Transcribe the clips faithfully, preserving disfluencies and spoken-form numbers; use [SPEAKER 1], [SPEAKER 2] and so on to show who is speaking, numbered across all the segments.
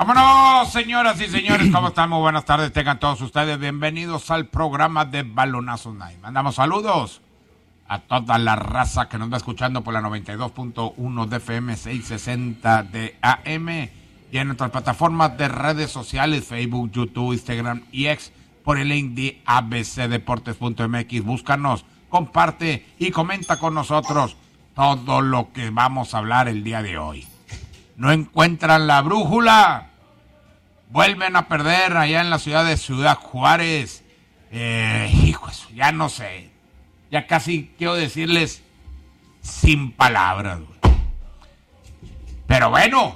[SPEAKER 1] ¡Vámonos, señoras y señores! ¿Cómo están? Muy buenas tardes, tengan todos ustedes bienvenidos al programa de Balonazos Night. Mandamos saludos a toda la raza que nos va escuchando por la noventa y dos punto uno de F M, seiscientos sesenta de A M y en nuestras plataformas de redes sociales, Facebook, YouTube, Instagram y X, por el link de a b c deportes punto m x. Búscanos, comparte y comenta con nosotros todo lo que vamos a hablar el día de hoy. No encuentran la brújula, vuelven a perder allá en la ciudad de Ciudad Juárez. Eh, hijos, ya no sé, ya casi quiero decirles sin palabras, güey. Pero bueno,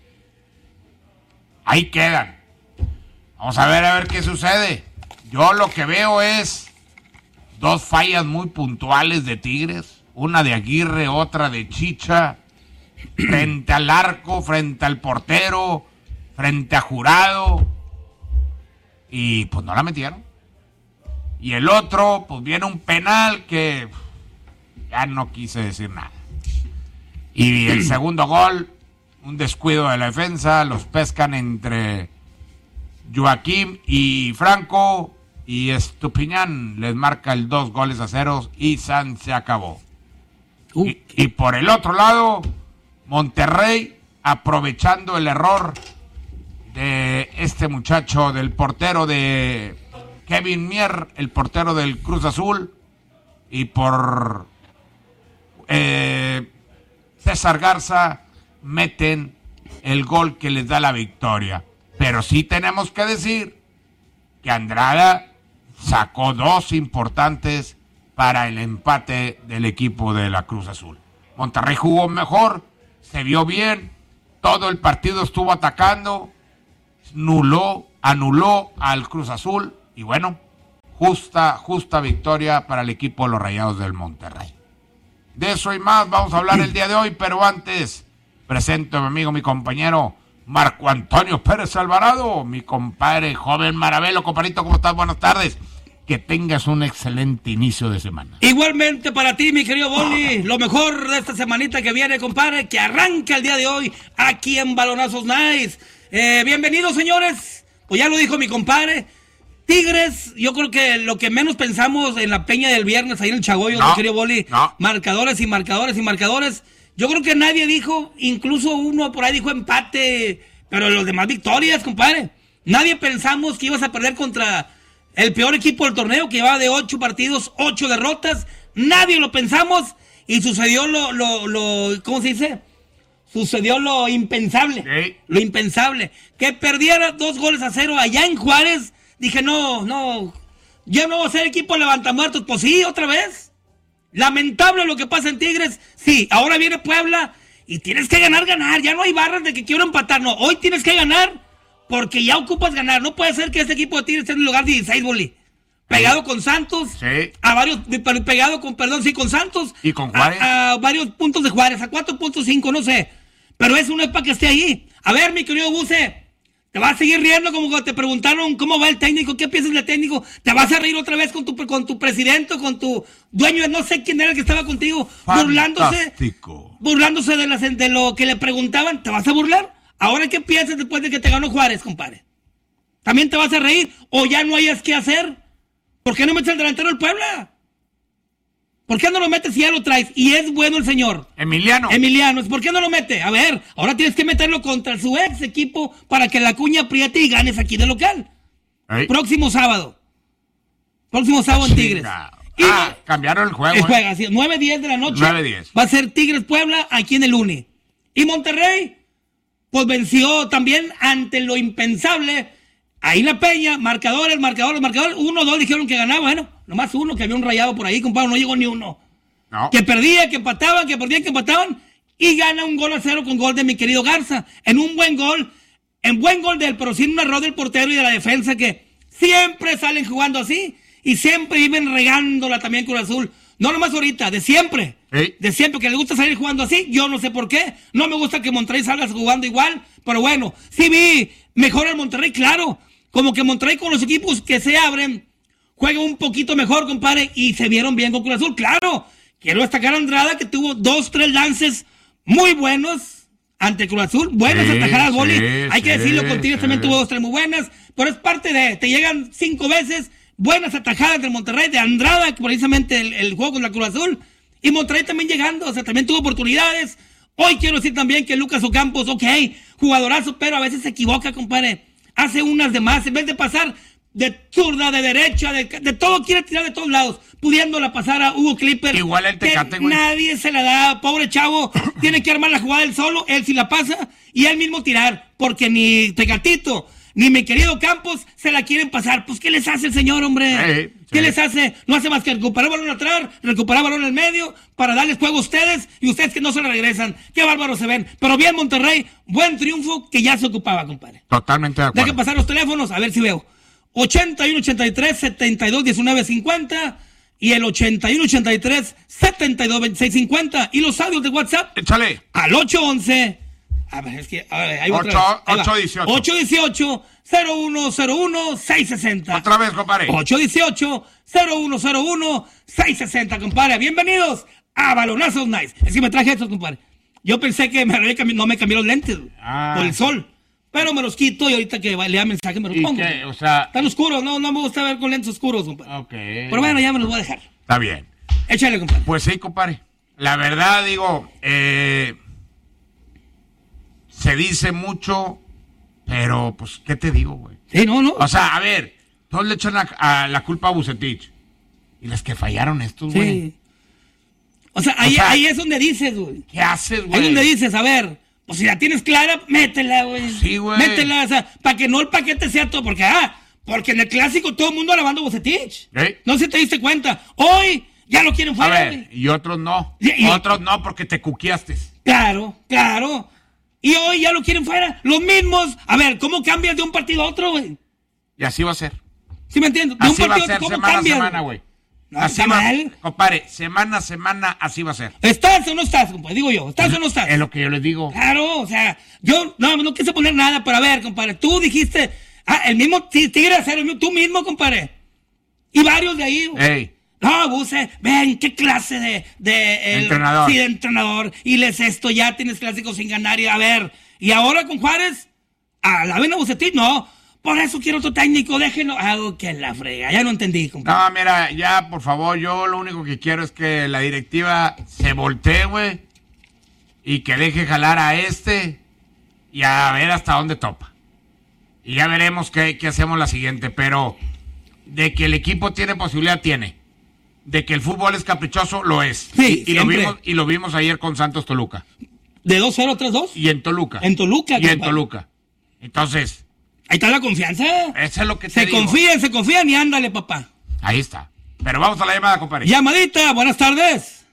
[SPEAKER 1] ahí quedan. Vamos a ver a ver qué sucede. Yo lo que veo es dos fallas muy puntuales de Tigres, una de Aguirre, otra de Chicha, frente al arco, frente al portero, frente a Jurado, y pues no la metieron. Y el otro, pues viene un penal que ya no quise decir nada. Y el segundo gol, un descuido de la defensa, los pescan entre Joaquín y Franco, y Estupiñán les marca el dos goles a ceros y San se acabó. Uh. Y, y por el otro lado, Monterrey, aprovechando el error de este muchacho, del portero de Kevin Mier, el portero del Cruz Azul, y por eh, César Garza, meten el gol que les da la victoria. Pero sí tenemos que decir que Andrada sacó dos importantes para el empate del equipo de la Cruz Azul. Monterrey jugó mejor, se vio bien, todo el partido estuvo atacando, anuló, anuló al Cruz Azul y bueno, justa, justa victoria para el equipo de los Rayados del Monterrey. De eso y más vamos a hablar el día de hoy, pero antes presento a mi amigo, mi compañero Marco Antonio Pérez Alvarado, mi compadre joven Maravelo. Compadrito, ¿cómo estás? Buenas tardes. Que tengas un excelente inicio de semana.
[SPEAKER 2] Igualmente para ti, mi querido Boli, lo mejor de esta semanita que viene, compadre, que arranca el día de hoy aquí en Balonazos Nights. Eh, bienvenidos, señores. Pues ya lo dijo mi compadre. Tigres, yo creo que lo que menos pensamos en la peña del viernes, ahí en el Chagoyo, no, mi querido Boli, no. marcadores y marcadores y marcadores. Yo creo que nadie dijo, incluso uno por ahí dijo empate, pero los demás victorias, compadre. Nadie pensamos que ibas a perder contra el peor equipo del torneo, que llevaba de ocho partidos, ocho derrotas. Nadie lo pensamos y sucedió lo, lo, lo ¿cómo se dice? Sucedió lo impensable. Sí. Lo impensable. Que perdiera dos goles a cero allá en Juárez. Dije, no, no, yo no voy a ser equipo levantamuertos. Pues sí, otra vez. Lamentable lo que pasa en Tigres. Sí, ahora viene Puebla y tienes que ganar, ganar. Ya no hay barras de que quiero empatar. No, hoy tienes que ganar porque ya ocupas ganar. No puede ser que este equipo de Tigres esté en el lugar dieciséis, Boli. Pegado con Santos. Sí. A varios, pegado con, perdón, sí, con Santos.
[SPEAKER 1] Y con Juárez.
[SPEAKER 2] A, a varios puntos de Juárez, a cuatro punto cinco, no sé. Pero eso no es para que esté ahí. A ver, mi querido Buse, te vas a seguir riendo como cuando te preguntaron cómo va el técnico, qué piensas del técnico. Te vas a reír otra vez con tu, con tu presidente, con tu dueño, no sé quién era el que estaba contigo, burlándose. Burlándose de, las, de lo que le preguntaban. ¿Te vas a burlar? Ahora, ¿qué piensas después de que te ganó Juárez, compadre? ¿También te vas a reír? ¿O ya no hayas qué hacer? ¿Por qué no metes al delantero del Puebla? ¿Por qué no lo metes si ya lo traes? Y es bueno el señor.
[SPEAKER 1] Emiliano.
[SPEAKER 2] Emiliano, ¿por qué no lo mete? A ver, ahora tienes que meterlo contra su ex equipo para que la cuña apriete y ganes aquí de local. Ay. Próximo sábado. Próximo sábado en Tigres.
[SPEAKER 1] Y ah, cambiaron el juego.
[SPEAKER 2] El juego, así, nueve diez de la noche.
[SPEAKER 1] nueve diez.
[SPEAKER 2] Va a ser Tigres Puebla aquí en el Uni. Y Monterrey, pues venció también ante lo impensable. Ahí la Peña, marcadores, marcadores, marcadores. Uno, dos dijeron que ganaba. Bueno, nomás uno, que había un rayado por ahí, compadre. No llegó ni uno. No. Que perdía, que empataban, que perdían, que empataban. Y gana un gol a cero con gol de mi querido Garza. En un buen gol. En buen gol de él, pero sin un error del portero y de la defensa, que siempre salen jugando así. Y siempre viven regándola también con Azul. No nomás ahorita, de siempre. ¿Sí? De siempre, que les gusta salir jugando así. Yo no sé por qué. No me gusta que Monterrey salga jugando igual. Pero bueno, sí vi mejor al Monterrey, claro. Como que Monterrey con los equipos que se abren juega un poquito mejor, compadre, y se vieron bien con Cruz Azul. Claro, quiero destacar a Andrada, que tuvo dos, tres lances muy buenos. ante Cruz Azul. Buenas
[SPEAKER 1] Sí,
[SPEAKER 2] atajadas, Boli.
[SPEAKER 1] sí,
[SPEAKER 2] Hay que
[SPEAKER 1] sí,
[SPEAKER 2] decirlo, con Tigres
[SPEAKER 1] sí.
[SPEAKER 2] también tuvo dos, tres muy buenas. Pero es parte de, te llegan cinco veces. Buenas atajadas del Monterrey, de Andrada, precisamente el, el juego con la Cruz Azul. Y Monterrey también llegando, o sea, también tuvo oportunidades. Hoy quiero decir también que Lucas Ocampos, ok, jugadorazo, pero a veces se equivoca, compadre. Hace unas de más, en vez de pasar de zurda, de derecha, de, de todo, quiere tirar de todos lados, pudiéndola pasar a Hugo Clipper.
[SPEAKER 1] Igual el Tecate, güey.
[SPEAKER 2] Nadie se la da, pobre chavo, tiene que armar la jugada él solo, él sí la pasa, y él mismo tirar, porque ni Tecatito, ni mi querido Campos se la quieren pasar. Pues, ¿qué les hace el señor, hombre?
[SPEAKER 1] Sí, sí.
[SPEAKER 2] ¿Qué les hace? No hace más que recuperar balón atrás, recuperar balón en el medio, para darles juego a ustedes, y ustedes que no se la regresan. Qué bárbaros se ven. Pero bien, Monterrey, buen triunfo que ya se ocupaba, compadre.
[SPEAKER 1] Totalmente de acuerdo.
[SPEAKER 2] Dejen pasar los teléfonos, a ver si veo. ochenta y uno ochenta y tres setenta y dos diecinueve cincuenta y el ochenta y uno ochenta y tres setenta y dos veintiséis cincuenta. Y los audios de WhatsApp
[SPEAKER 1] Échale.
[SPEAKER 2] al ocho once. A ver, es que. A ver, ahí
[SPEAKER 1] Ocho-
[SPEAKER 2] otra vez. Ahí va.
[SPEAKER 1] ocho dieciocho.
[SPEAKER 2] ocho dieciocho cero uno cero uno seis sesenta.
[SPEAKER 1] Otra vez, compadre.
[SPEAKER 2] ocho dieciocho cero uno cero uno seis sesenta, compadre. Bienvenidos a Balonazos Nice. Es que me traje estos, compadre. Yo pensé que me había cambi- no me cambié los lentes, güey,
[SPEAKER 1] Ah.
[SPEAKER 2] por el sol. Pero me los quito y ahorita que lea mensaje me los
[SPEAKER 1] ¿Y
[SPEAKER 2] pongo.
[SPEAKER 1] qué? O sea,
[SPEAKER 2] Están oscuros, no, no me gusta ver con lentes oscuros, compadre.
[SPEAKER 1] ok.
[SPEAKER 2] Pero bueno, ya me los voy a dejar.
[SPEAKER 1] Está bien.
[SPEAKER 2] Échale, compadre.
[SPEAKER 1] Pues sí, compadre. La verdad, digo, eh, se dice mucho, pero pues, ¿qué te digo, güey?
[SPEAKER 2] Sí, no, no.
[SPEAKER 1] O sea, a ver, todos le echan a, a la culpa a Vucetich. Y las que fallaron estos, güey.
[SPEAKER 2] Sí. O sea, ahí,
[SPEAKER 1] O sea,
[SPEAKER 2] ahí es donde dices, güey.
[SPEAKER 1] ¿Qué haces, güey?
[SPEAKER 2] Ahí es donde dices, a ver, pues si la tienes clara, métela, güey.
[SPEAKER 1] Sí, güey.
[SPEAKER 2] Métela, o sea, para que no el paquete sea todo, porque, ah, porque en el clásico todo el mundo alabando a Vucetich.
[SPEAKER 1] ¿Eh?
[SPEAKER 2] No sé si te diste cuenta. Hoy ya lo quieren
[SPEAKER 1] A
[SPEAKER 2] fuera,
[SPEAKER 1] ver,
[SPEAKER 2] güey.
[SPEAKER 1] y otros no.
[SPEAKER 2] Y- y-
[SPEAKER 1] Otros no, porque te cuquiaste.
[SPEAKER 2] Claro, claro. Y hoy ya lo quieren fuera. Los mismos. A ver, ¿cómo cambias de un partido a otro, güey?
[SPEAKER 1] Y así va a ser.
[SPEAKER 2] ¿Sí me entiendes? De un
[SPEAKER 1] Así va a
[SPEAKER 2] partido a
[SPEAKER 1] ser
[SPEAKER 2] otro, ¿cómo
[SPEAKER 1] semana a
[SPEAKER 2] cambias?
[SPEAKER 1] semana, güey.
[SPEAKER 2] No,
[SPEAKER 1] Así
[SPEAKER 2] está
[SPEAKER 1] va,
[SPEAKER 2] mal.
[SPEAKER 1] compadre, semana a semana, así va a ser.
[SPEAKER 2] ¿Estás o no estás, compadre? Digo yo, ¿estás o no estás?
[SPEAKER 1] Es lo que yo les digo.
[SPEAKER 2] Claro, o sea, yo no, no quise poner nada, pero a ver, compadre, tú dijiste, ah, el mismo ti- Tigre de Acero, tú mismo, compadre. Y varios de ahí. güey.
[SPEAKER 1] Ey,
[SPEAKER 2] No, Buse, ven, qué clase de, de el-
[SPEAKER 1] Entrenador.
[SPEAKER 2] Sí, de entrenador. Y les esto, ya tienes clásicos sin ganar. Y a ver, y ahora con Juárez, a la vena Bucetich, no. Por eso quiero otro técnico, déjenlo. Hago que la frega, ya no entendí, compadre.
[SPEAKER 1] no, mira, ya, por favor, yo lo único que quiero es que la directiva se voltee, güey, y que deje jalar a este y a ver hasta dónde topa. Y ya veremos qué, qué hacemos la siguiente, pero de que el equipo tiene posibilidad, tiene. De que el fútbol es caprichoso, lo es.
[SPEAKER 2] Sí,
[SPEAKER 1] y, y lo
[SPEAKER 2] siempre.
[SPEAKER 1] vimos, y lo vimos ayer con Santos Toluca.
[SPEAKER 2] De dos cero, tres dos.
[SPEAKER 1] Y en Toluca.
[SPEAKER 2] En Toluca,
[SPEAKER 1] Y en
[SPEAKER 2] compadre.
[SPEAKER 1] Toluca. Entonces,
[SPEAKER 2] Ahí está la confianza.
[SPEAKER 1] eso es lo que te
[SPEAKER 2] Se
[SPEAKER 1] digo.
[SPEAKER 2] confían, se confían y ándale, papá.
[SPEAKER 1] Ahí está. Pero vamos a la llamada, compadre.
[SPEAKER 2] Llamadita, buenas tardes.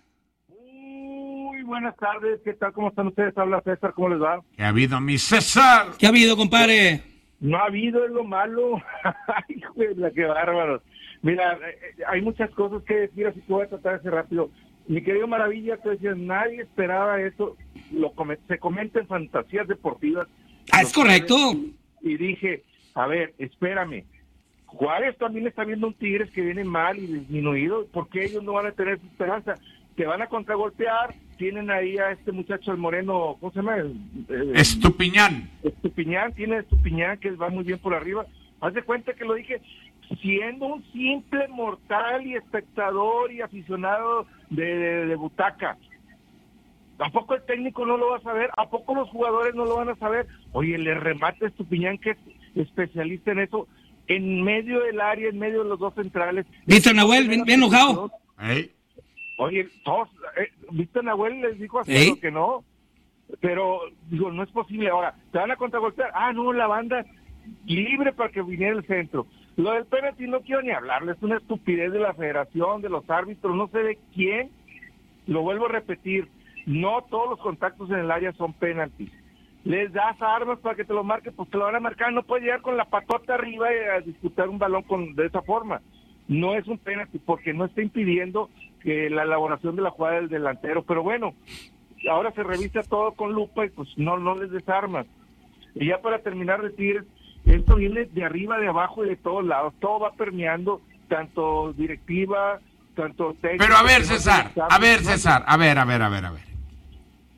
[SPEAKER 3] Muy buenas tardes, ¿qué tal? ¿Cómo están ustedes? Habla César, ¿cómo les va?
[SPEAKER 1] ¿Qué ha habido, mi César?
[SPEAKER 2] ¿Qué ha habido, compadre?
[SPEAKER 3] No ha habido, es lo malo. Ay, juela, qué bárbaros. Mira, eh, eh, hay muchas cosas que decir, así que voy a tratar de ser rápido. Mi querido Maravilla, te decía, nadie esperaba eso. Lo come- se comenta en fantasías deportivas.
[SPEAKER 2] Ah, es correcto.
[SPEAKER 3] Y dije, a ver, espérame. Juárez también está viendo un Tigres que viene mal y disminuido. ¿Por qué ellos no van a tener su esperanza? Te van a contragolpear. Tienen ahí a este muchacho, el moreno, ¿cómo se llama? Eh,
[SPEAKER 1] Estupiñán.
[SPEAKER 3] Estupiñán, tiene Estupiñán que va muy bien por arriba. Haz de cuenta que lo dije siendo un simple mortal y espectador y aficionado de, de, de butaca. ¿A poco el técnico no lo va a saber? ¿A poco los jugadores no lo van a saber? Oye, le remate a Estupiñán, que es especialista en eso, en medio del área, en medio de los dos centrales.
[SPEAKER 2] ¿Viste a Nahuel? Bien, bien enojado.
[SPEAKER 1] ¿Eh?
[SPEAKER 3] Oye, todos, eh, ¿viste a Nahuel? Les dijo así
[SPEAKER 2] ¿Sí?
[SPEAKER 3] que no. Pero, digo, no es posible. Ahora, ¿te van a contragolpear? Ah, no, la banda libre para que viniera el centro. Lo del penalti no quiero ni hablarle, es una estupidez de la federación, de los árbitros, no sé de quién. Lo vuelvo a repetir, no todos los contactos en el área son penaltis. Les das armas para que te lo marquen, pues te lo van a marcar. No puedes llegar con la patota arriba y a disputar un balón con, de esa forma. No es un penalti porque no está impidiendo que la elaboración de la jugada del delantero. Pero bueno, ahora se revisa todo con lupa y pues no, no les des armas. Y ya para terminar de decir, esto viene de arriba, de abajo y de todos lados. Todo va permeando, tanto directiva, tanto técnico.
[SPEAKER 1] Pero a ver,
[SPEAKER 3] que no se
[SPEAKER 1] César,
[SPEAKER 3] les sabe.
[SPEAKER 1] a ver, César, a ver, a ver, a ver, a ver.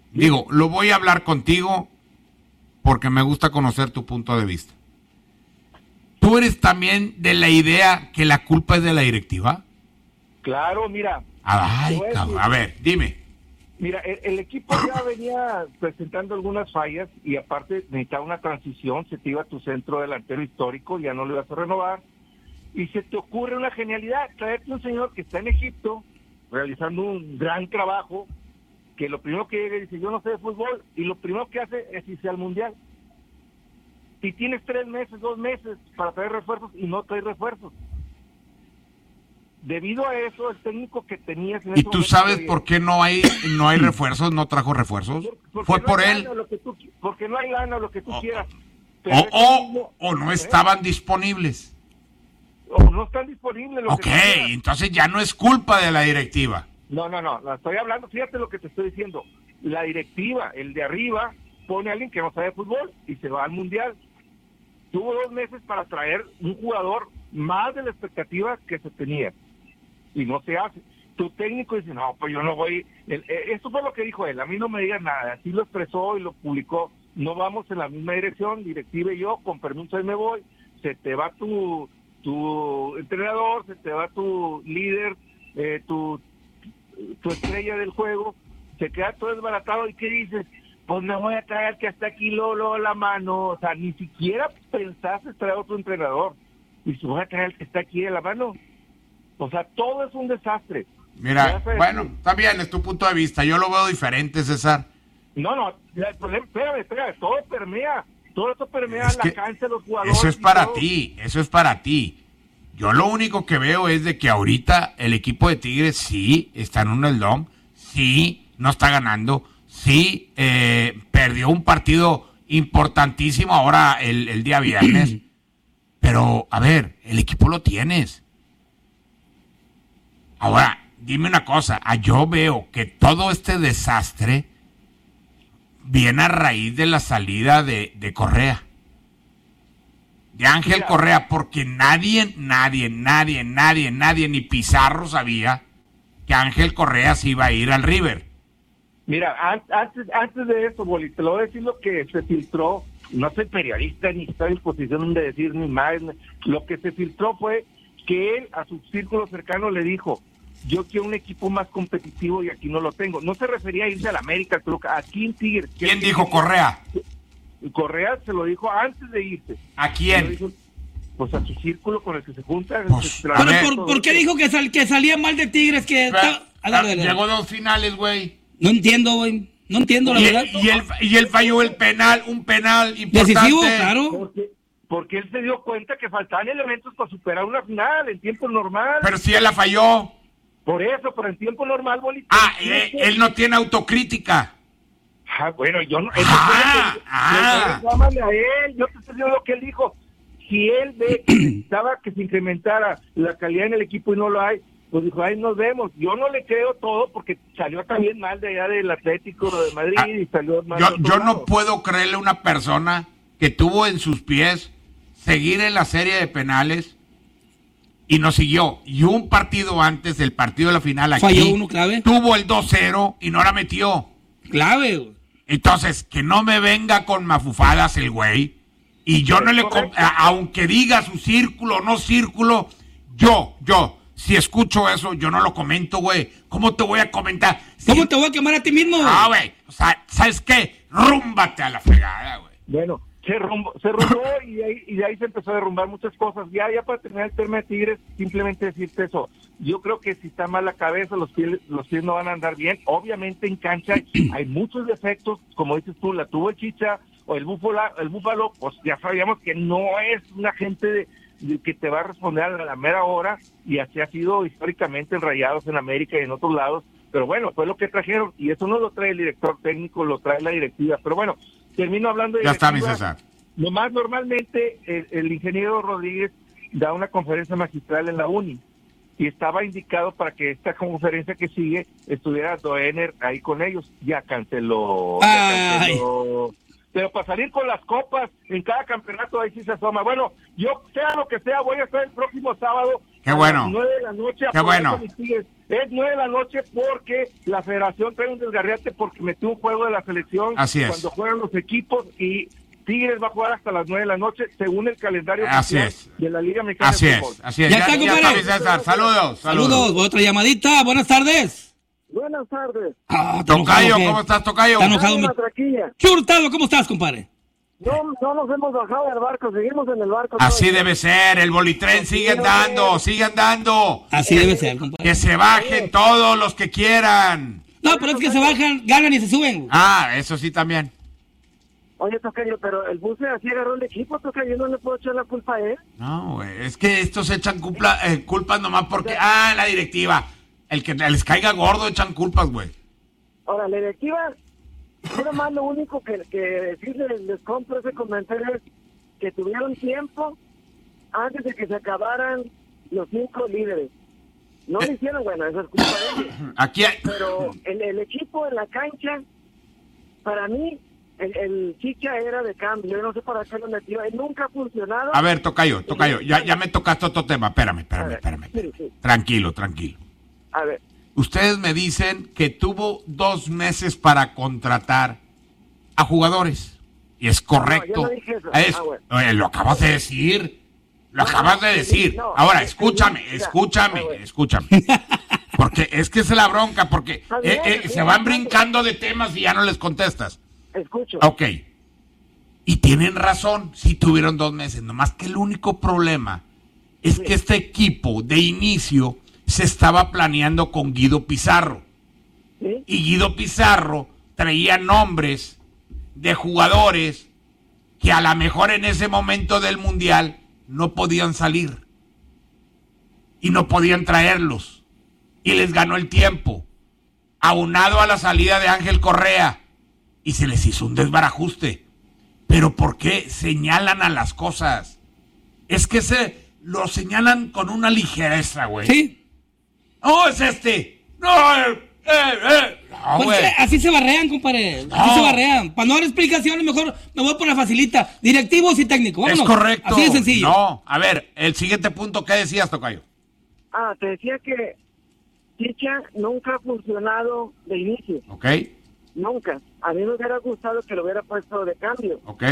[SPEAKER 1] Digo, lo voy a hablar contigo porque me gusta conocer tu punto de vista. ¿Tú eres también de la idea que la culpa es de la directiva?
[SPEAKER 3] Claro, mira.
[SPEAKER 1] Ay,
[SPEAKER 3] te voy a
[SPEAKER 1] cabrón,
[SPEAKER 3] decir-
[SPEAKER 1] a ver, dime.
[SPEAKER 3] Mira, el, el equipo ya venía presentando algunas fallas y aparte necesitaba una transición, se te iba tu centro delantero histórico, ya no lo ibas a renovar, y se te ocurre una genialidad, traerte un señor que está en Egipto, realizando un gran trabajo, que lo primero que llega y dice, yo no sé de fútbol, y lo primero que hace es irse al Mundial. Y tienes tres meses, dos meses para traer refuerzos y no traes refuerzos. Debido a eso, el técnico que tenías en
[SPEAKER 1] ¿Y
[SPEAKER 3] ese
[SPEAKER 1] tú
[SPEAKER 3] momento,
[SPEAKER 1] sabes
[SPEAKER 3] oye,
[SPEAKER 1] por qué no hay no hay refuerzos, no trajo refuerzos?
[SPEAKER 3] porque
[SPEAKER 1] Fue
[SPEAKER 3] no
[SPEAKER 1] por
[SPEAKER 3] hay
[SPEAKER 1] él.
[SPEAKER 3] lana, lo que tú qui- porque no hay lana, lo que tú
[SPEAKER 1] O-
[SPEAKER 3] quieras. Pero
[SPEAKER 1] O,
[SPEAKER 3] ese
[SPEAKER 1] o,
[SPEAKER 3] mismo-
[SPEAKER 1] o no
[SPEAKER 3] ¿eh?
[SPEAKER 1] estaban disponibles.
[SPEAKER 3] O no están disponibles. Lo
[SPEAKER 1] Ok,
[SPEAKER 3] que tú quieras.
[SPEAKER 1] entonces ya no es culpa de la directiva.
[SPEAKER 3] No, no, no, no, estoy hablando, fíjate lo que te estoy diciendo. La directiva, el de arriba, pone a alguien que no sabe fútbol y se va al Mundial. Tuvo dos meses para traer un jugador más de la expectativa que se tenía. Y no se hace. Tu técnico dice, no, pues yo no voy. El, eh, esto fue lo que dijo él, a mí no me digas nada. Así lo expresó y lo publicó. No vamos en la misma dirección, directiva y yo, con permiso ahí me voy. Se te va tu, tu entrenador, se te va tu líder, eh, tu, tu estrella del juego, se queda todo desbaratado. ¿Y qué dices? Pues me voy a traer que hasta aquí Lolo la mano. O sea, ni siquiera pensaste traer otro entrenador. Y se voy a traer el que está aquí de la mano. O sea, todo es un desastre.
[SPEAKER 1] Mira,
[SPEAKER 3] Ya sabes,
[SPEAKER 1] bueno,
[SPEAKER 3] sí.
[SPEAKER 1] está bien, es tu punto de vista. Yo lo veo diferente, César.
[SPEAKER 3] No, no, el problema, espérame, espérame, todo permea. Todo esto permea
[SPEAKER 1] Es
[SPEAKER 3] la
[SPEAKER 1] que
[SPEAKER 3] cancha, los jugadores.
[SPEAKER 1] Eso es
[SPEAKER 3] y
[SPEAKER 1] para
[SPEAKER 3] todo.
[SPEAKER 1] ti, eso es para ti. Yo lo único que veo es de que ahorita el equipo de Tigres sí está en un eslón, sí no está ganando, sí eh, perdió un partido importantísimo ahora el, el día viernes. Pero, a ver, el equipo lo tienes. Ahora, dime una cosa, ah, yo veo que todo este desastre viene a raíz de la salida de, de Correa. De Ángel
[SPEAKER 3] Mira.
[SPEAKER 1] Correa, porque nadie, nadie, nadie, nadie, nadie, ni Pizarro sabía que Ángel Correa se iba a ir al River.
[SPEAKER 3] Mira, an- antes, antes de eso, Boli, te lo voy a decir lo que se filtró. No soy periodista ni estoy en posición de decir ni más. Lo que se filtró fue que él a su círculo cercano le dijo, yo quiero un equipo más competitivo y aquí no lo tengo. No se refería a irse a la América, creo que aquí en Tigres.
[SPEAKER 1] ¿Quién dijo Correa?
[SPEAKER 3] Correa se lo dijo antes de irse.
[SPEAKER 1] ¿A
[SPEAKER 3] Se
[SPEAKER 1] quién?
[SPEAKER 3] lo dijo, pues a su círculo con el que se junta.
[SPEAKER 1] Pues,
[SPEAKER 3] se
[SPEAKER 1] a
[SPEAKER 2] Pero
[SPEAKER 1] ver.
[SPEAKER 2] ¿por, ¿por qué dijo que, sal, que salía mal de Tigres? Que estaba- Ah, dale, dale.
[SPEAKER 1] Llegó dos finales, güey.
[SPEAKER 2] No entiendo, güey. No entiendo, la
[SPEAKER 1] Y,
[SPEAKER 2] verdad.
[SPEAKER 1] y él, y él falló el penal, un penal importante.
[SPEAKER 2] Decisivo, claro.
[SPEAKER 3] Porque, porque él se dio cuenta que faltaban elementos para superar una final en tiempo normal.
[SPEAKER 1] Pero si él la falló.
[SPEAKER 3] Por eso, pero en tiempo normal, Bolita.
[SPEAKER 1] Ah, eh, él no tiene autocrítica.
[SPEAKER 3] Ah, bueno, yo no.
[SPEAKER 1] Ah,
[SPEAKER 3] eso
[SPEAKER 1] ah.
[SPEAKER 3] Llámale a él, yo te estoy diciendo lo que él dijo. Si él ve que necesitaba que se incrementara la calidad en el equipo y no lo hay, pues dijo, ahí nos vemos. Yo no le creo todo porque salió también mal de allá del Atlético de Madrid
[SPEAKER 1] Ah,
[SPEAKER 3] y salió mal.
[SPEAKER 1] Yo,
[SPEAKER 3] de otro
[SPEAKER 1] yo no
[SPEAKER 3] lado.
[SPEAKER 1] puedo creerle a una persona que tuvo en sus pies seguir en la serie de penales y no siguió. Y un partido antes del partido de la final aquí
[SPEAKER 2] Falló uno clave.
[SPEAKER 1] tuvo el dos cero y no la metió.
[SPEAKER 2] Clave, güey.
[SPEAKER 1] Entonces, que no me venga con mafufadas el güey. Y yo no le... com- a- aunque diga su círculo o no círculo, yo, yo, si escucho eso, yo no lo comento, güey. ¿Cómo te voy a comentar? Si-
[SPEAKER 2] ¿Cómo te voy a quemar a ti mismo, güey?
[SPEAKER 1] Ah, güey. O sea, ¿sabes qué? Rúmbate a la fregada, güey.
[SPEAKER 3] Bueno, se rumbó, se rumbó y, de ahí, y de ahí se empezó a derrumbar muchas cosas. Ya, ya para terminar el tema de Tigres, simplemente decirte eso. Yo creo que si está mal la cabeza, los pies, los pies no van a andar bien. Obviamente en cancha hay muchos defectos, como dices tú, la tuvo el Chicha o el Búfalo, el Búfalo, pues ya sabíamos que no es una gente de, de que te va a responder a la, la mera hora, y así ha sido históricamente en Rayados, en América y en otros lados. Pero bueno, fue lo que trajeron, y eso no lo trae el director técnico, lo trae la directiva. Pero bueno, termino hablando de
[SPEAKER 1] Ya está, mi
[SPEAKER 3] directiva.
[SPEAKER 1] César.
[SPEAKER 3] Nomás normalmente el, el ingeniero Rodríguez da una conferencia magistral en la uni y estaba indicado para que esta conferencia que sigue estuviera Doener ahí con ellos. Ya canceló. Ya
[SPEAKER 2] Ay.
[SPEAKER 3] canceló. Pero para salir con las copas en cada campeonato ahí sí se asoma. Bueno, yo sea lo que sea, voy a estar el próximo sábado
[SPEAKER 1] Qué bueno.
[SPEAKER 3] A las nueve de la noche.
[SPEAKER 1] Qué bueno.
[SPEAKER 3] Es nueve de la noche porque la federación trae un desgarriate porque metió un juego de la selección.
[SPEAKER 1] Así es.
[SPEAKER 3] Cuando juegan los equipos y Tigres va a jugar hasta las nueve de la noche según el calendario
[SPEAKER 1] Así es.
[SPEAKER 3] de la Liga Mexicana
[SPEAKER 1] Así
[SPEAKER 3] de
[SPEAKER 1] es,
[SPEAKER 3] Fútbol.
[SPEAKER 1] así es.
[SPEAKER 2] Ya
[SPEAKER 1] Ya,
[SPEAKER 2] está,
[SPEAKER 1] ya
[SPEAKER 2] compadre.
[SPEAKER 1] está, mi César. Saludos, saludos.
[SPEAKER 2] Saludos, otra llamadita, buenas tardes.
[SPEAKER 3] Buenas tardes.
[SPEAKER 2] Ah, está
[SPEAKER 1] Tocayo,
[SPEAKER 2] enojado, ¿qué?
[SPEAKER 1] ¿cómo estás, Tocayo?
[SPEAKER 2] Está enojado mi...
[SPEAKER 3] Traquilla.
[SPEAKER 2] Churtado, ¿cómo estás, compadre?
[SPEAKER 3] No, no nos hemos bajado del barco, seguimos en el barco.
[SPEAKER 1] Así debe ser, el bolitren sigue andando, sigue andando.
[SPEAKER 2] Así debe ser, compadre.
[SPEAKER 1] Que se bajen todos los que quieran.
[SPEAKER 2] No, pero es que se bajan, ganan y se suben.
[SPEAKER 1] Ah, eso sí también.
[SPEAKER 3] Oye, Tocayo, pero el Buce así agarró el equipo, Tocayo, no le puedo echar la culpa a él.
[SPEAKER 1] No, güey, es que estos echan culpa, eh, culpas nomás porque, ah, la directiva. El que les caiga gordo echan culpas, güey.
[SPEAKER 3] Ahora, la directiva, nada más lo único que, que decirles, les compro ese comentario es que tuvieron tiempo antes de que se acabaran los cinco líderes. No lo
[SPEAKER 1] Eh.
[SPEAKER 3] hicieron, bueno, eso es culpa de ellos.
[SPEAKER 1] Aquí hay...
[SPEAKER 3] Pero el, el equipo en la cancha, para mí, el, el Chicha era de cambio. Yo no sé para qué lo metió. Él nunca ha funcionado.
[SPEAKER 1] A ver, Tocayo, Tocayo, ya, ya me tocaste otro tema. Espérame, espérame, espérame.
[SPEAKER 3] Sí, sí.
[SPEAKER 1] Tranquilo, tranquilo.
[SPEAKER 3] A ver,
[SPEAKER 1] Ustedes me dicen que tuvo dos meses para contratar a jugadores. Y es correcto.
[SPEAKER 3] No, yo no dije eso.
[SPEAKER 1] Es-
[SPEAKER 3] Ah, bueno.
[SPEAKER 1] Oye, lo acabas de decir. Lo acabas de decir.
[SPEAKER 3] no,
[SPEAKER 1] Ahora,
[SPEAKER 3] es-
[SPEAKER 1] escúchame,
[SPEAKER 3] mira,
[SPEAKER 1] escúchame,
[SPEAKER 3] ah, bueno.
[SPEAKER 1] escúchame. Porque es que es la bronca, porque
[SPEAKER 3] Está
[SPEAKER 1] eh,
[SPEAKER 3] bien,
[SPEAKER 1] eh,
[SPEAKER 3] está
[SPEAKER 1] se
[SPEAKER 3] bien,
[SPEAKER 1] van
[SPEAKER 3] está bien.
[SPEAKER 1] brincando de temas y ya no les contestas.
[SPEAKER 3] escucho.
[SPEAKER 1] Ok. Y tienen razón, sí tuvieron dos meses. Nomás que el único problema es que este equipo de inicio se estaba planeando con Guido Pizarro.
[SPEAKER 3] ¿Sí?
[SPEAKER 1] Y Guido Pizarro traía nombres de jugadores que a lo mejor en ese momento del Mundial no podían salir. Y no podían traerlos. Y les ganó el tiempo. Aunado a la salida de Ángel Correa. Y se les hizo un desbarajuste. Pero ¿por qué señalan a las cosas? Es que se lo señalan con una ligereza, güey.
[SPEAKER 2] Sí.
[SPEAKER 1] No, es este. No, eh, eh, eh. No,
[SPEAKER 2] Pues
[SPEAKER 1] güey.
[SPEAKER 2] eh, así se barrean, compadre. Así
[SPEAKER 1] No.
[SPEAKER 2] se barrean. Para no dar explicaciones, mejor me voy por la facilita. Directivos y técnicos.
[SPEAKER 1] Es
[SPEAKER 2] Vámonos.
[SPEAKER 1] correcto.
[SPEAKER 2] Así de sencillo.
[SPEAKER 1] No, a ver, el siguiente punto, ¿qué decías, Tocayo?
[SPEAKER 3] Ah, te decía que Chicha nunca ha funcionado de inicio.
[SPEAKER 1] ¿Ok?
[SPEAKER 3] Nunca. A mí me hubiera gustado que lo hubiera puesto de cambio.
[SPEAKER 1] ¿Ok?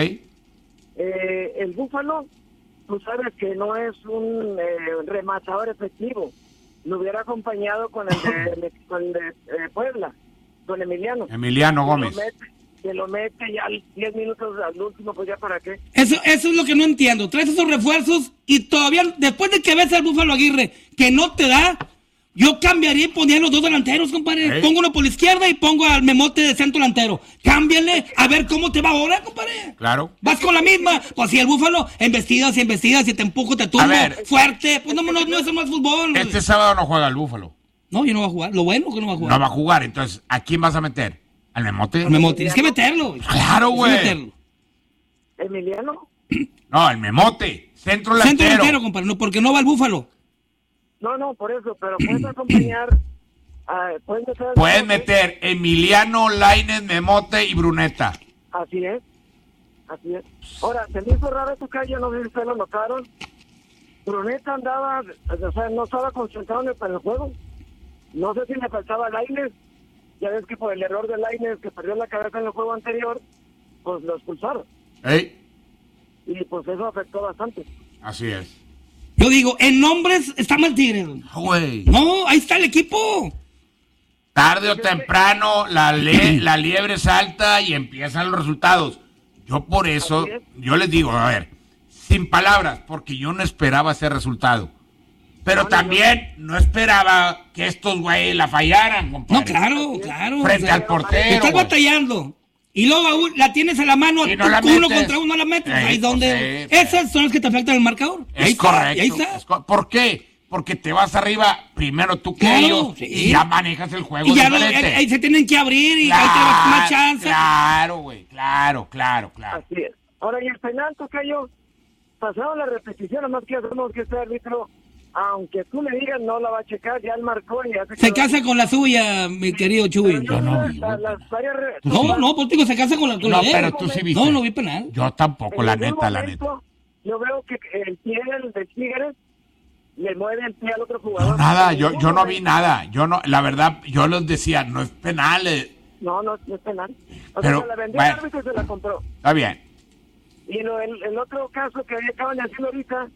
[SPEAKER 3] Eh, el Búfalo, tú sabes que no es un eh, rematador efectivo. Lo hubiera acompañado con el de, con el de eh, Puebla, con Emiliano.
[SPEAKER 1] Emiliano
[SPEAKER 3] Que
[SPEAKER 1] Gómez.
[SPEAKER 3] lo mete, que lo mete ya diez minutos al último, pues ya para qué.
[SPEAKER 2] Eso, eso es lo que no entiendo. Traes esos refuerzos y todavía, después de que ves al Búfalo Aguirre, que no te da, yo cambiaría y pondría los dos delanteros, compadre.
[SPEAKER 1] ¿Eh?
[SPEAKER 2] Pongo uno por la izquierda y pongo al Memote de centro delantero. Cámbiale a ver cómo te va ahora, compadre.
[SPEAKER 1] Claro.
[SPEAKER 2] Vas con la misma. Pues si el Búfalo, embestidas y embestidas, y te empujo, te tumbo,
[SPEAKER 1] A ver.
[SPEAKER 2] fuerte. Pues no, no, no, eso no es fútbol.
[SPEAKER 1] Este sábado no juega el Búfalo.
[SPEAKER 2] No, yo no voy a jugar. Lo bueno que no va a jugar.
[SPEAKER 1] No va a jugar, entonces, ¿a quién vas a meter? ¿Al Memote?
[SPEAKER 2] El Memote. Tienes que meterlo. güey.
[SPEAKER 1] Claro,
[SPEAKER 2] Tienes que
[SPEAKER 1] güey.
[SPEAKER 2] meterlo.
[SPEAKER 3] Emiliano,
[SPEAKER 1] No, el Memote. Centro
[SPEAKER 2] Centro
[SPEAKER 1] delantero.
[SPEAKER 2] delantero, compadre. No, porque no va el Búfalo.
[SPEAKER 3] no, no, por eso, pero puedes acompañar, a, puedes meter, al
[SPEAKER 1] Puedes
[SPEAKER 3] Memote.
[SPEAKER 1] meter Emiliano, Lainez, Memote y Bruneta.
[SPEAKER 3] Así es, así es. Ahora, se me hizo raro tu calle, no sé si ustedes lo notaron. Bruneta andaba, o sea, no estaba concentrado en el, en el juego. No sé si le faltaba Lainez. Ya ves que por el error de Lainez, que perdió la cabeza en el juego anterior, pues lo expulsaron.
[SPEAKER 1] ¿Eh?
[SPEAKER 3] Y pues eso afectó bastante.
[SPEAKER 1] Así es.
[SPEAKER 2] Yo digo, en nombres está mal Tigre. güey.
[SPEAKER 1] Ah, güey.
[SPEAKER 2] No, ahí está el equipo.
[SPEAKER 1] Tarde o temprano la, le- la liebre salta y empiezan los resultados. Yo por eso,
[SPEAKER 3] Así es.
[SPEAKER 1] yo les digo, a ver, sin palabras, porque yo no esperaba ese resultado. Pero
[SPEAKER 3] No, no,
[SPEAKER 1] también no esperaba que estos güeyes la fallaran, compadre.
[SPEAKER 2] No, claro, claro.
[SPEAKER 1] Frente
[SPEAKER 2] o sea,
[SPEAKER 1] al portero.
[SPEAKER 2] Estás
[SPEAKER 1] güey.
[SPEAKER 2] batallando. Y luego aún la tienes a la mano,
[SPEAKER 1] Y
[SPEAKER 2] tú,
[SPEAKER 1] no la
[SPEAKER 2] uno
[SPEAKER 1] metes.
[SPEAKER 2] contra uno la metes.
[SPEAKER 1] Ey,
[SPEAKER 2] ahí es donde.
[SPEAKER 1] pues, sí,
[SPEAKER 2] Esas son las que te afectan el marcador.
[SPEAKER 1] Es
[SPEAKER 2] ahí está,
[SPEAKER 1] correcto.
[SPEAKER 2] y ahí está.
[SPEAKER 1] es co- ¿Por qué? Porque te vas arriba primero tú que
[SPEAKER 2] Claro,
[SPEAKER 1] ellos
[SPEAKER 2] sí.
[SPEAKER 1] y ya manejas el juego
[SPEAKER 2] Y ya lo-
[SPEAKER 1] diferente.
[SPEAKER 2] ahí- ahí se tienen que abrir y ahí te das más chance.
[SPEAKER 1] Claro, güey, claro, claro, claro.
[SPEAKER 3] Así es. Ahora, y el penal, Tocayo, pasaron la repetición, además que sabemos que este árbitro, aunque tú le digas, no la va a checar, ya él marcó y ya se
[SPEAKER 2] Se
[SPEAKER 3] quedó.
[SPEAKER 2] casa con la suya, mi querido Chuy.
[SPEAKER 1] Yo no vi,
[SPEAKER 3] La-
[SPEAKER 1] güey.
[SPEAKER 3] las varias re-
[SPEAKER 2] No, no, pues digo, se casa con la, con
[SPEAKER 1] No,
[SPEAKER 2] la de él.
[SPEAKER 1] pero tú sí viste.
[SPEAKER 2] No, no vi penal.
[SPEAKER 1] Yo tampoco,
[SPEAKER 3] en
[SPEAKER 1] la
[SPEAKER 3] algún
[SPEAKER 1] neta, la neta.
[SPEAKER 3] momento, yo veo que el pie del de Tigres
[SPEAKER 4] le mueve el pie al otro jugador.
[SPEAKER 1] No, nada, yo, yo no vi nada. Yo no, la verdad, yo les decía, no es penal. Eh.
[SPEAKER 4] No, no, no es penal. O
[SPEAKER 1] Pero,
[SPEAKER 4] sea, se la vendió
[SPEAKER 1] bueno,
[SPEAKER 4] el árbitro y se la compró.
[SPEAKER 1] Está bien.
[SPEAKER 4] Y lo, el, el otro caso que acaban de hacer ahorita,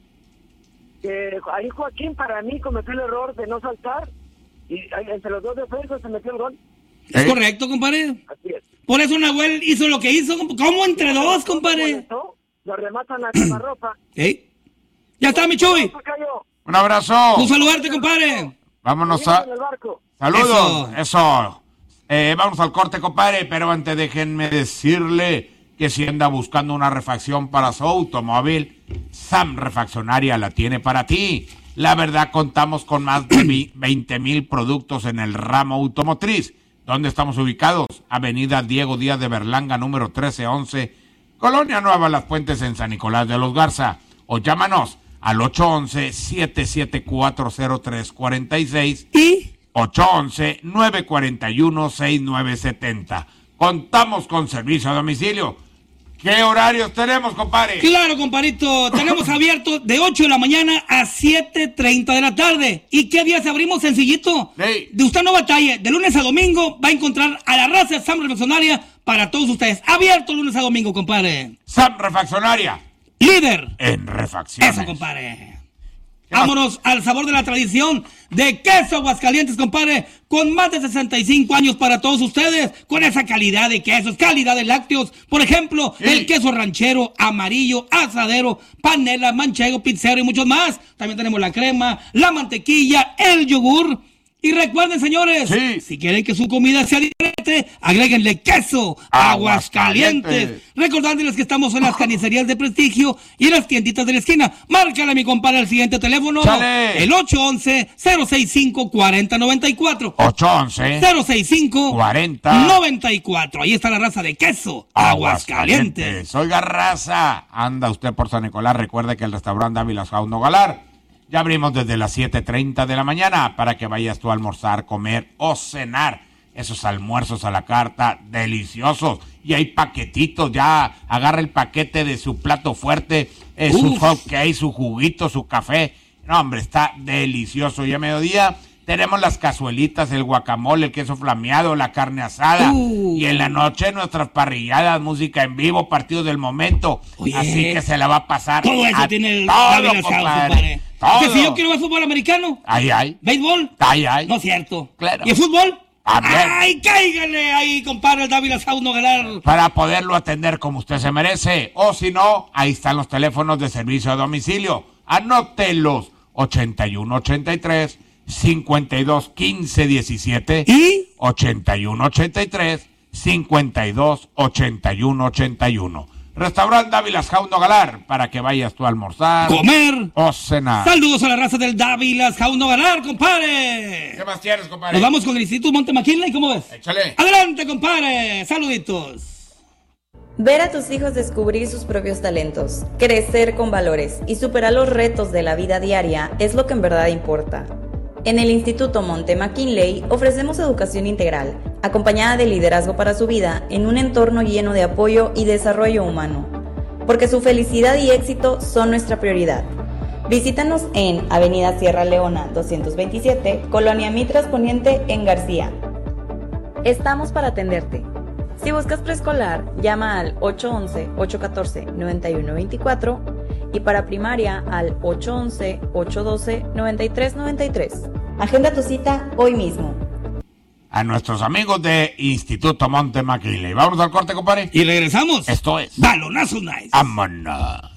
[SPEAKER 4] que ahí Joaquín para mí cometió el error de no saltar y ahí, entre los dos defensas se metió el gol.
[SPEAKER 2] ¿Es
[SPEAKER 1] ¿Eh?
[SPEAKER 2] correcto, compadre?
[SPEAKER 4] Así es.
[SPEAKER 2] Por eso Nahuel hizo lo que hizo. ¿Cómo entre dos, compadre?
[SPEAKER 4] Molestó, lo rematan a quemarropa.
[SPEAKER 2] ¿Eh? Ya está, mi Chuy.
[SPEAKER 4] Se cayó.
[SPEAKER 1] Un abrazo.
[SPEAKER 2] Un saludarte, compadre.
[SPEAKER 1] Vámonos a...
[SPEAKER 4] En el barco.
[SPEAKER 1] Saludos.
[SPEAKER 2] Eso.
[SPEAKER 1] Eso. Eh, vamos al corte, compadre, pero antes déjenme decirle que si anda buscando una refacción para su automóvil, Sam Refaccionaria la tiene para ti. La verdad, contamos con más de veinte mil productos en el ramo automotriz. ¿Dónde estamos ubicados? Avenida Diego Díaz de Berlanga, número trece once, Colonia Nueva Las Puentes, en San Nicolás de los Garza. O llámanos al ocho once, siete siete cuatro, cero tres cuatro seis
[SPEAKER 2] ¿Y?
[SPEAKER 1] ocho once, nueve cuatro uno, seis nueve siete cero. Contamos con servicio a domicilio. ¿Qué horarios tenemos, compadre?
[SPEAKER 2] Claro, compadrito. Tenemos abierto de ocho de la mañana a siete treinta de la tarde. ¿Y qué días abrimos? Sencillito.
[SPEAKER 1] Sí.
[SPEAKER 2] De usted no batalle. De lunes a domingo va a encontrar a la raza de Sam Refaccionaria para todos ustedes. Abierto lunes a domingo, compadre.
[SPEAKER 1] Sam Refaccionaria.
[SPEAKER 2] Líder.
[SPEAKER 1] En refacciones.
[SPEAKER 2] Eso, compadre. Vámonos al sabor de la tradición de queso Aguascalientes, compadre, con más de sesenta y cinco años para todos ustedes, con esa calidad de quesos, calidad de lácteos. Por ejemplo,
[SPEAKER 1] Sí.
[SPEAKER 2] el queso ranchero, amarillo, asadero, panela, manchego, pizzero y muchos más. También tenemos la crema, la mantequilla, el yogur. Y recuerden, señores,
[SPEAKER 1] Sí.
[SPEAKER 2] si quieren que su comida sea diferente, agréguenle queso Aguascalientes.
[SPEAKER 1] Aguascalientes.
[SPEAKER 2] Recordándoles que estamos en las carnicerías de prestigio y en las tienditas de la esquina. Márcale a mi compadre al siguiente teléfono.
[SPEAKER 1] ¡Chale!
[SPEAKER 2] El ocho once, cero sesenta y cinco, cuarenta noventa y cuatro.
[SPEAKER 1] ocho once,
[SPEAKER 2] cero sesenta y cinco,
[SPEAKER 1] cuarenta
[SPEAKER 2] noventa y cuatro. Ahí está la raza de queso Aguascalientes.
[SPEAKER 1] Oiga, raza, anda usted por San Nicolás, recuerde que el restaurante Dávila Jauno Galar ya abrimos desde las siete treinta de la mañana para que vayas tú a almorzar, comer o cenar. Esos almuerzos a la carta, deliciosos. Y hay paquetitos, ya agarra el paquete de su plato fuerte, eh, su
[SPEAKER 2] Uf.
[SPEAKER 1] hot cake, su juguito, su café. No, hombre, está delicioso. Y a mediodía tenemos las cazuelitas, el guacamole, el queso flameado, la carne asada.
[SPEAKER 2] Uh.
[SPEAKER 1] Y en la noche nuestras parrilladas, música en vivo, partidos del momento.
[SPEAKER 2] Oye.
[SPEAKER 1] Así que se la va a pasar.
[SPEAKER 2] Todo eso
[SPEAKER 1] a
[SPEAKER 2] tiene el
[SPEAKER 1] todo,
[SPEAKER 2] Dávila House,
[SPEAKER 1] compadre.
[SPEAKER 2] compadre.
[SPEAKER 1] Todo.
[SPEAKER 2] Que si yo quiero ver fútbol americano,
[SPEAKER 1] Ay, ay.
[SPEAKER 2] béisbol,
[SPEAKER 1] Ay, ay.
[SPEAKER 2] no es cierto.
[SPEAKER 1] Claro.
[SPEAKER 2] ¿Y el fútbol?
[SPEAKER 1] También.
[SPEAKER 2] ¡Ay, cáigale ahí, compadre, el Dávila Jauno Galar!
[SPEAKER 1] Para poderlo atender como usted se merece. O si no, ahí están los teléfonos de servicio a domicilio. Anótelos. ochenta y uno ochenta y tres, cincuenta y dos quince diecisiete.
[SPEAKER 2] ¿Y?
[SPEAKER 1] ochenta y uno ochenta y tres, cincuenta y dos ochenta y uno ochenta y uno. Restaurante Dávila Jauno Galar, para que vayas tú a almorzar
[SPEAKER 2] Comer.
[SPEAKER 1] o cenar.
[SPEAKER 2] Saludos a la raza del Dávila Jauno Galar, compadre.
[SPEAKER 1] ¿Qué más tienes, compadre?
[SPEAKER 2] Nos vamos con el Instituto Monte McKinley, ¿cómo ves?
[SPEAKER 1] Échale.
[SPEAKER 2] Adelante, compadre. Saluditos.
[SPEAKER 5] Ver a tus hijos descubrir sus propios talentos, crecer con valores y superar los retos de la vida diaria es lo que en verdad importa. En el Instituto Monte McKinley ofrecemos educación integral, acompañada de liderazgo para su vida en un entorno lleno de apoyo y desarrollo humano, porque su felicidad y éxito son nuestra prioridad. Visítanos en Avenida Sierra Leona doscientos veintisiete, Colonia Mitras Poniente, en García. Estamos para atenderte. Si buscas preescolar, llama al ocho once, ocho catorce, noventa y uno veinticuatro y para primaria al ocho once, ocho doce, noventa y tres noventa y tres. Agenda tu cita hoy mismo.
[SPEAKER 1] A nuestros amigos de Instituto Monte McKinley. Vamos al corte, compadre.
[SPEAKER 2] Y regresamos.
[SPEAKER 1] Esto es
[SPEAKER 2] Balonazo Nice.
[SPEAKER 1] Vámonos.